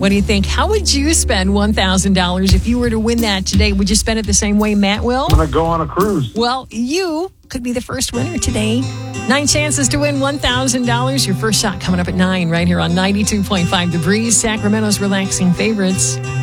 What do you think? How would you spend $1,000 if you were to win that today? Would you spend it the same way Matt will? I'm going to go on a cruise. Well, you could be the first winner today. 9 chances to win $1,000. Your first shot coming up at 9 right here on 92.5 The Breeze, Sacramento's relaxing favorites.